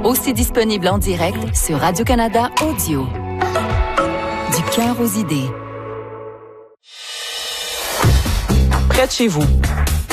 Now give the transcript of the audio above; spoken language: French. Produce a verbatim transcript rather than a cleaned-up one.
Aussi disponible en direct sur Radio-Canada Audio. Du cœur aux idées. Près de chez vous,